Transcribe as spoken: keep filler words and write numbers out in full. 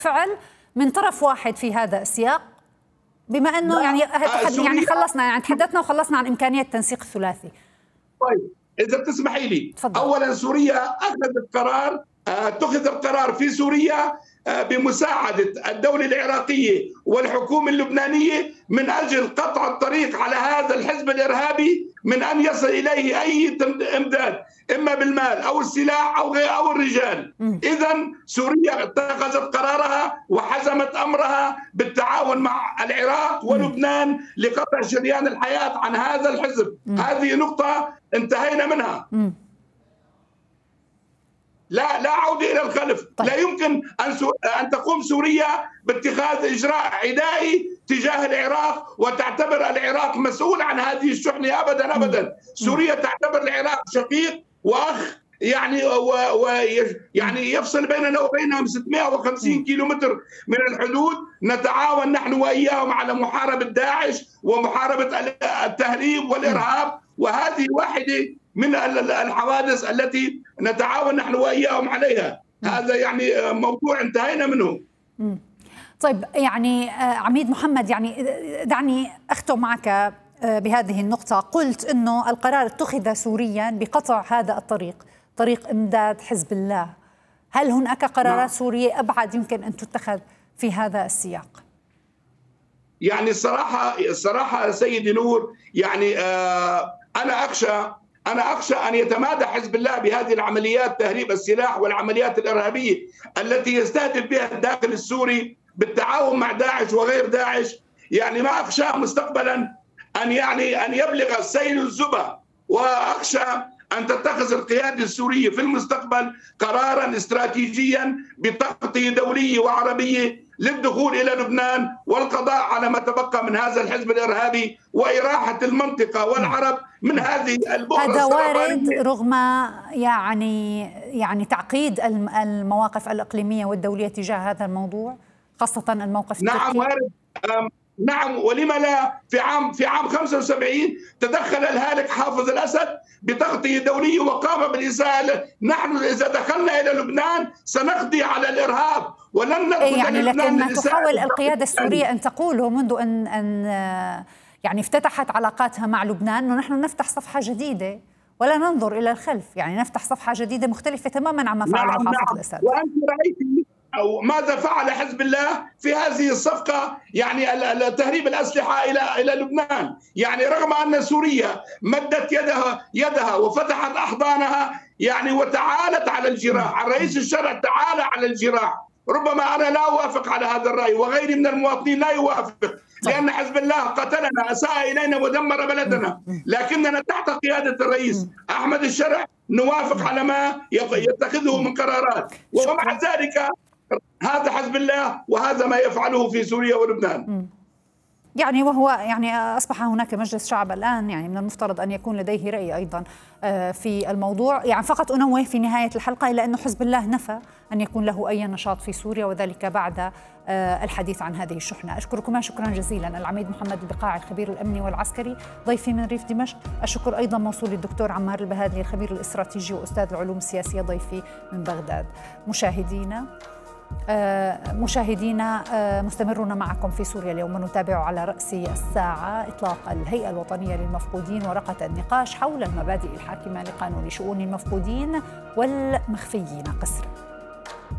فعل من طرف واحد في هذا السياق، بما انه يعني يعني خلصنا يعني تحدثنا وخلصنا عن امكانيه التنسيق الثلاثي. طيب اذا بتسمحي لي، اولا سوريا اخذت قرار، اتخذ القرار في سوريا بمساعده الدوله العراقيه والحكومه اللبنانيه من اجل قطع الطريق على هذا الحزب الارهابي من ان يصل اليه اي امداد، اما بالمال او السلاح او او الرجال. اذا سوريا اتخذت قرارها وحزمت امرها بالتعاون مع العراق ولبنان لقطع شريان الحياه عن هذا الحزب. هذه نقطه انتهينا منها. لا لا عودة إلى الخلف. طيب. لا يمكن أن أن تقوم سوريا باتخاذ إجراء عدائي تجاه العراق وتعتبر العراق مسؤول عن هذه الشحنة أبدا أبدا. م. سوريا تعتبر العراق شقيق وأخ، يعني ويعني يفصل بيننا وبينهم ستمائة وخمسين كيلومتر من الحدود. نتعاون نحن وإياهم على محاربة داعش ومحاربة التهريب والإرهاب، وهذه واحدة من الحوادث التي نتعاون نحن وإياهم عليها. هذا يعني موضوع انتهينا منه. طيب يعني عميد محمد، يعني دعني أختم معك بهذه النقطة. قلت أنه القرار اتخذ سوريا بقطع هذا الطريق، طريق إمداد حزب الله. هل هناك قرارات نعم. سورية أبعد يمكن أن تتخذ في هذا السياق؟ يعني الصراحة الصراحة سيدي نور، يعني آه أنا أخشى أنا أخشى أن يتمادى حزب الله بهذه العمليات، تهريب السلاح والعمليات الإرهابية التي يستهدف بها الداخل السوري بالتعاون مع داعش وغير داعش. يعني ما أخشى مستقبلا أن يعني أن يبلغ السيل الزبا، وأخشى أن تتخذ القيادة السورية في المستقبل قرارا استراتيجيا بتغطية دولية وعربية للدخول إلى لبنان والقضاء على ما تبقى من هذا الحزب الإرهابي وإراحة المنطقة والعرب من هذه البؤرة. هذا وارد رغم يعني يعني تعقيد المواقف الإقليمية والدولية تجاه هذا الموضوع، خاصة الموقف نعم التركي. وارد. نعم، ولما لا في عام في عام خمسة وسبعين تدخل الهالك حافظ الأسد بتغطية دولية وقام بالإساءة. نحن إذا دخلنا إلى لبنان سنقضي على الإرهاب ولن ندخل إيه يعني، لكن ما تحاول القيادة السورية يعني. أن تقوله منذ أن أن يعني افتتحت علاقاتها مع لبنان أنه نحن نفتح صفحة جديدة ولا ننظر إلى الخلف، يعني نفتح صفحة جديدة مختلفة تماما عما فعله نعم حافظ نعم. الأسد. وأنت رأيتي أو ماذا فعل حزب الله في هذه الصفقة، يعني تهريب الأسلحة إلى إلى لبنان. يعني رغم أن سوريا مدت يدها يدها وفتحت أحضانها يعني وتعالت على الجراح، الرئيس الشرع تعالى على الجراح. ربما أنا لا أوافق على هذا الرأي وغيري من المواطنين لا يوافق، لأن حزب الله قتلنا، أساء إلينا ودمر بلدنا، لكننا تحت قيادة الرئيس أحمد الشرع نوافق على ما يتخذه من قرارات، ومع ذلك هذا حزب الله وهذا ما يفعله في سوريا ولبنان. يعني وهو يعني أصبح هناك مجلس شعب الآن، يعني من المفترض أن يكون لديه رأي أيضا في الموضوع. يعني فقط أنوه في نهاية الحلقة إلى أن حزب الله نفى أن يكون له أي نشاط في سوريا، وذلك بعد الحديث عن هذه الشحنة. أشكركما شكرا جزيلا العميد محمد البقاعي الخبير الأمني والعسكري ضيفي من ريف دمشق. الشكر أيضا موصول للدكتور عمار البهادلي الخبير الاستراتيجي وأستاذ العلوم السياسية ضيفي من بغداد. مشاهدينا مشاهدينا مستمرون معكم في سوريا اليوم، ونتابع على رأس الساعة إطلاق الهيئة الوطنية للمفقودين ورقة النقاش حول المبادئ الحاكمة لقانون شؤون المفقودين والمخفيين قسرا.